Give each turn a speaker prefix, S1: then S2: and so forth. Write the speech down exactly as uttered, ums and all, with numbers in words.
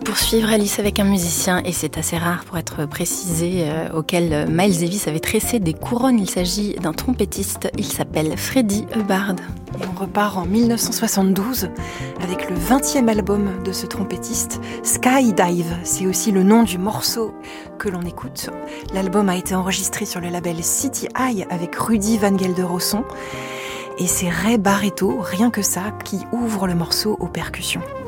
S1: poursuivre, Alice, avec un musicien, et c'est assez rare pour être précisé, euh, auquel Miles Davis avait tressé des couronnes. Il s'agit d'un trompettiste, il s'appelle Freddie Hubbard.
S2: Et on repart en dix-neuf cent soixante-douze avec le vingtième album de ce trompettiste, Skydive. C'est aussi le nom du morceau que l'on écoute. L'album a été enregistré sur le label City High avec Rudy Van Gelder au son. Et c'est Ray Barretto, rien que ça, qui ouvre le morceau aux percussions.